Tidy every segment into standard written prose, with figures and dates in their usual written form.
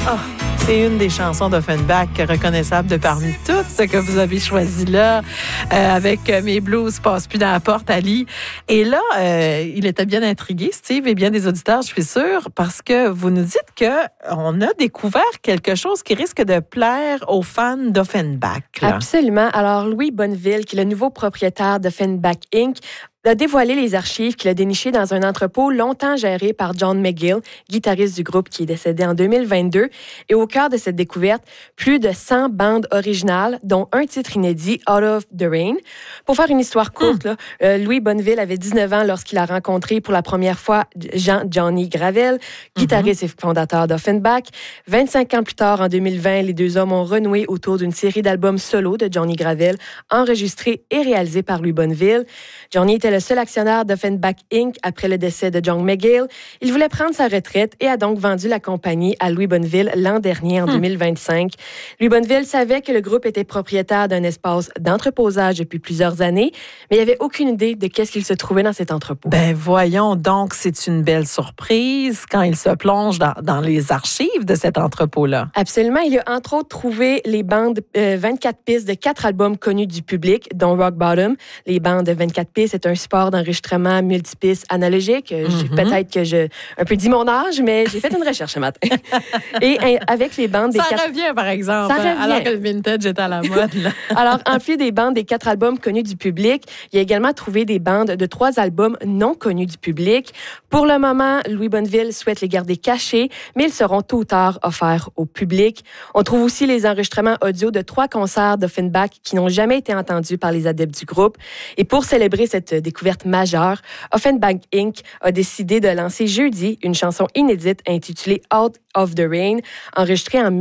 Oh, c'est une des chansons d'Offenbach reconnaissable de parmi toutes ce que vous avez choisi là, avec Mes blues passent plus dans la porte, Ali. Et là, il était bien intrigué, Steve, et bien des auditeurs, je suis sûre, parce que vous nous dites qu'on a découvert quelque chose qui risque de plaire aux fans d'Offenbach. Là. Absolument. Alors, Louis Bonneville, qui est le nouveau propriétaire d'Offenbach Inc., a dévoilé les archives qu'il a dénichées dans un entrepôt longtemps géré par John McGill, guitariste du groupe qui est décédé en 2022. Et au cœur de cette découverte, plus de 100 bandes originales, dont un titre inédit, Out of the Rain. Pour faire une histoire courte, là, Louis Bonneville avait 19 ans lorsqu'il a rencontré pour la première fois Johnny Gravel, guitariste et fondateur d'Offenbach. 25 ans plus tard, en 2020, les deux hommes ont renoué autour d'une série d'albums solo de Johnny Gravel, enregistrés et réalisés par Louis Bonneville. Johnny était le seul actionnaire d'Offenbach Inc. après le décès de John McGill. Il voulait prendre sa retraite et a donc vendu la compagnie à Louis Bonneville l'an dernier, en 2025. Louis Bonneville savait que le groupe était propriétaire d'un espace d'entreposage depuis plusieurs années, mais il n'avait aucune idée de qu'est-ce qu'il se trouvait dans cet entrepôt. Ben voyons donc, c'est une belle surprise quand il se plonge dans les archives de cet entrepôt-là. Absolument. Il a entre autres trouvé les bandes 24 pistes de 4 albums connus du public, dont Rock Bottom. Les bandes de 24 pistes, c'est un support d'enregistrement multipistes analogique. Peut-être que je un peu dit mon âge, mais j'ai fait une recherche ce matin. Et avec les bandes des ça revient, par exemple, alors que le vintage est à la mode. Là. Alors, en plus des bandes des 4 albums connus du public, il a également trouvé des bandes de 3 albums non connus du public. Pour le moment, Louis Bonneville souhaite les garder cachés, mais ils seront tôt ou tard offerts au public. On trouve aussi les enregistrements audio de 3 concerts d'Offenbach qui n'ont jamais été entendus par les adeptes du groupe. Et pour célébrer cette découverte majeure, Offenbach Inc. a décidé de lancer jeudi une chanson inédite intitulée Out of the Rain, enregistrée en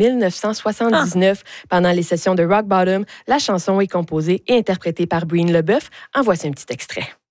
1979 pendant les sessions de Rock Bottom. La chanson est composée et interprétée par Breen Leboeuf. En voici un petit extrait.